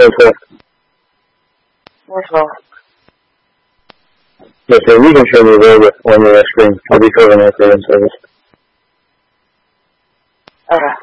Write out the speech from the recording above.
sir. Where's home? Yes, sir. You can show me there on your screen. I'll be covering that there in service. Okay.